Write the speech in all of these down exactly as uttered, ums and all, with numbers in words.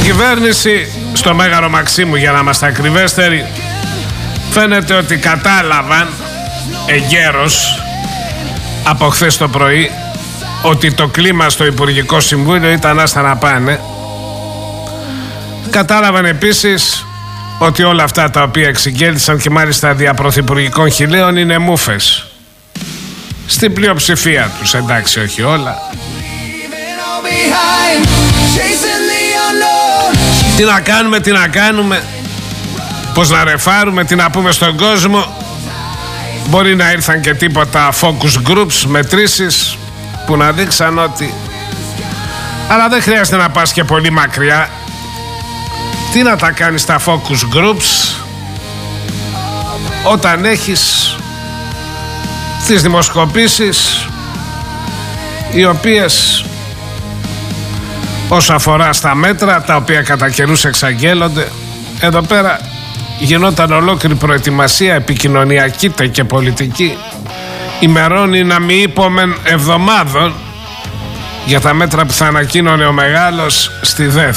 κυβέρνηση, στο Μέγαρο Μαξίμου για να είμαστε ακριβέστεροι, φαίνεται ότι κατάλαβαν εγκαίρως από χθες το πρωί ότι το κλίμα στο Υπουργικό Συμβούλιο ήταν άστα να πάνε. Κατάλαβαν επίσης ότι όλα αυτά τα οποία εξηγέλθησαν και μάλιστα δια πρωθυπουργικών χιλίων είναι μούφες. Στην πλειοψηφία τους, εντάξει, όχι όλα. Τι να κάνουμε, τι να κάνουμε, πώς να ρεφάρουμε, τι να πούμε στον κόσμο. Μπορεί να ήρθαν και τίποτα focus groups, μετρήσεις που να δείξαν ότι... Αλλά δεν χρειάζεται να πας και πολύ μακριά. Τι να τα κάνεις τα focus groups όταν έχεις τις δημοσκοπήσεις οι οποίες όσο αφορά στα μέτρα τα οποία κατά καιρούς εξαγγέλλονται, εδώ πέρα γινόταν ολόκληρη προετοιμασία επικοινωνιακή και πολιτική ημερών ή να μη είπομεν εβδομάδων για τα μέτρα που θα ανακοίνωνε ο Μεγάλος στη ΔΕΘ.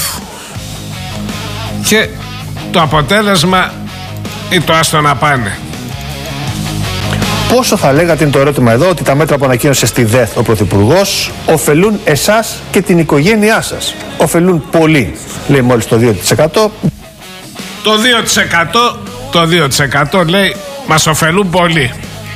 Και το αποτέλεσμα ή το άστο να πάνε. Πόσο θα λέγατε, είναι το ερώτημα εδώ, ότι τα μέτρα που ανακοίνωσε στη ΔΕΘ ο Πρωθυπουργός ωφελούν εσάς και την οικογένειά σας? Ωφελούν πολύ, λέει μόλις το δύο τοις εκατό. Το δύο τοις εκατό, το δύο τοις εκατό λέει μας ωφελούν πολύ.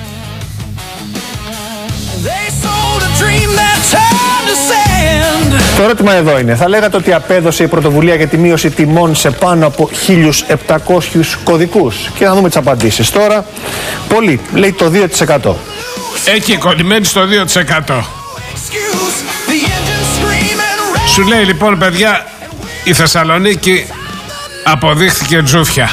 Το ερώτημα εδώ είναι, θα λέγατε ότι απέδωσε η πρωτοβουλία για τη μείωση τιμών σε πάνω από χίλιους επτακόσιους κωδικούς? Και να δούμε τις απαντήσεις τώρα. Πολύ, λέει το δύο τοις εκατό. Έχει κολλημένη στο δύο τοις εκατό. Σου λέει λοιπόν, παιδιά, η Θεσσαλονίκη αποδείχθηκε τζούφια.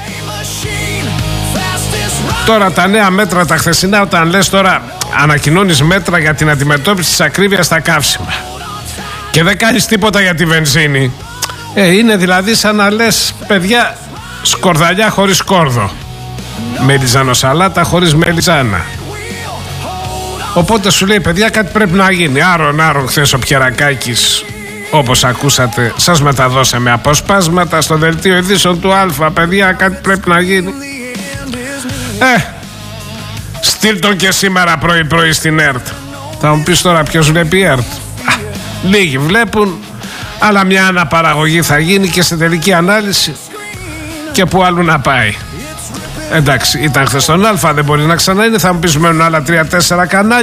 Τώρα τα νέα μέτρα τα χθεσινά, όταν λες τώρα ανακοινώνεις μέτρα για την αντιμετώπιση της ακρίβειας στα καύσιμα και δεν κάνεις τίποτα για τη βενζίνη, ε, είναι δηλαδή σαν να λες, παιδιά, σκορδαλιά χωρίς σκόρδο, μελιζανοσαλάτα χωρίς μελιζάνα. Οπότε σου λέει, παιδιά, κάτι πρέπει να γίνει. Άρον άρον χθες ο Πιερακάκης, όπως ακούσατε, σας μεταδώσε με αποσπάσματα στο δελτίο ειδήσεων του Α. Παιδιά, κάτι πρέπει να γίνει. Ε, στείλ τον και σήμερα πρωί πρωί στην ΕΡΤ. Θα μου πεις τώρα ποιος βλέπει ΕΡΤ? Λίγοι βλέπουν, αλλά μια αναπαραγωγή θα γίνει και σε τελική ανάλυση και που άλλου να πάει. Εντάξει, ήταν χθες στον Α, δεν μπορεί να ξαναείνει. Θα μου πεις μένουν άλλα τρία τέσσερα κανάλια.